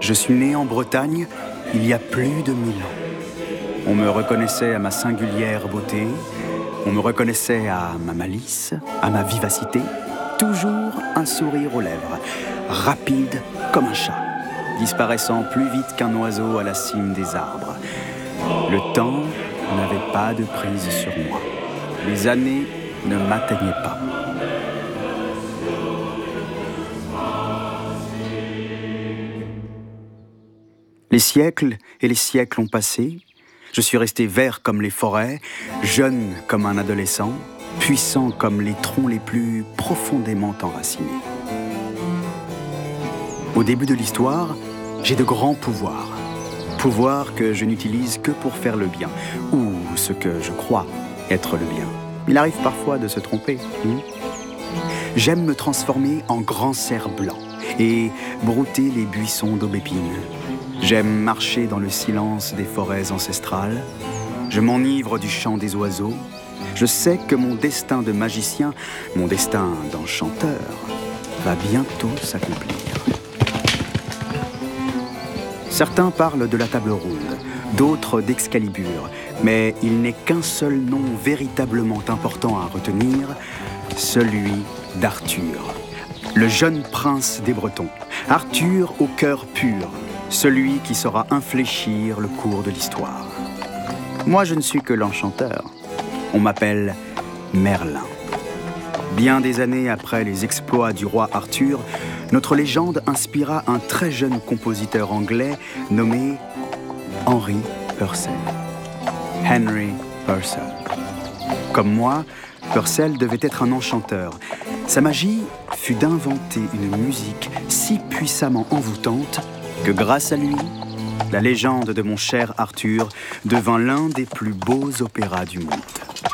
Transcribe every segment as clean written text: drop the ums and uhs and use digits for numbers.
Je suis né en Bretagne il y a plus de 1000 ans. On me reconnaissait à ma singulière beauté, on me reconnaissait à ma malice, à ma vivacité, toujours un sourire aux lèvres, rapide comme un chat, disparaissant plus vite qu'un oiseau à la cime des arbres. Le temps n'avait pas de prise sur moi. Les années ne m'atteignaient pas. Les siècles et les siècles ont passé. Je suis resté vert comme les forêts, jeune comme un adolescent, puissant comme les troncs les plus profondément enracinés. Au début de l'histoire, j'ai de grands pouvoirs. Pouvoirs que je n'utilise que pour faire le bien, ou ce que je crois être le bien. Il arrive parfois de se tromper. J'aime me transformer en grand cerf blanc et brouter les buissons d'aubépine. J'aime marcher dans le silence des forêts ancestrales. Je m'enivre du chant des oiseaux. Je sais que mon destin de magicien, mon destin d'enchanteur, va bientôt s'accomplir. Certains parlent de la table ronde, d'autres d'Excalibur, mais il n'est qu'un seul nom véritablement important à retenir, celui d'Arthur, le jeune prince des Bretons. Arthur au cœur pur, celui qui saura infléchir le cours de l'histoire. Moi, je ne suis que l'enchanteur. On m'appelle Merlin. Bien des années après les exploits du roi Arthur, notre légende inspira un très jeune compositeur anglais nommé Henry Purcell. Henry Purcell. Comme moi, Purcell devait être un enchanteur. Sa magie fut d'inventer une musique si puissamment envoûtante que grâce à lui, la légende de mon cher Arthur devint l'un des plus beaux opéras du monde.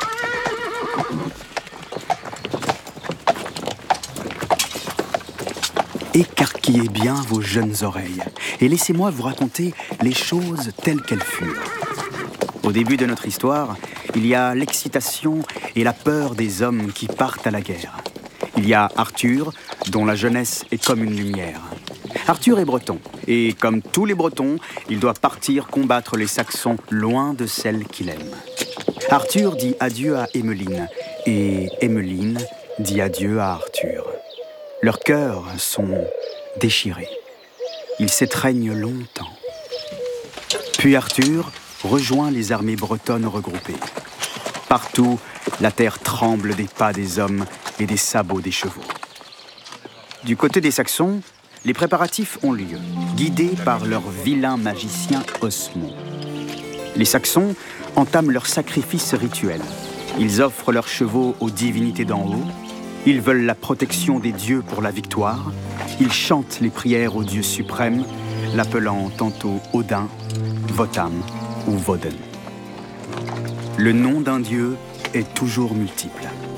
Écarquillez bien vos jeunes oreilles et laissez-moi vous raconter les choses telles qu'elles furent. Au début de notre histoire, il y a l'excitation et la peur des hommes qui partent à la guerre. Il y a Arthur, dont la jeunesse est comme une lumière. Arthur est breton, et comme tous les Bretons, il doit partir combattre les Saxons loin de celle qu'il aime. Arthur dit adieu à Emmeline, et Emmeline dit adieu à Arthur. Leurs cœurs sont déchirés. Ils s'étreignent longtemps. Puis Arthur rejoint les armées bretonnes regroupées. Partout, la terre tremble des pas des hommes et des sabots des chevaux. Du côté des Saxons, les préparatifs ont lieu, guidés par leur vilain magicien Osmond. Les Saxons entament leur sacrifice rituel. Ils offrent leurs chevaux aux divinités d'en haut. Ils veulent la protection des dieux pour la victoire. Ils chantent les prières au dieu suprême, l'appelant tantôt Odin, Wotan ou Woden. Le nom d'un dieu est toujours multiple.